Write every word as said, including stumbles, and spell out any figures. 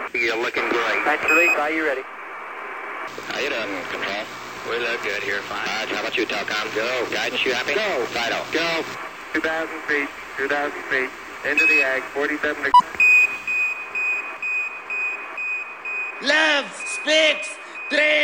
You're looking great. Thanks, release. Are you ready? How you doing, Control? We look good here, fine. Raj, how about you, Telcom? Go. Guidance, you happy? Go. Fido. Go. two thousand feet, two thousand feet, into the ag, forty-seven degrees. Left, sticks, three.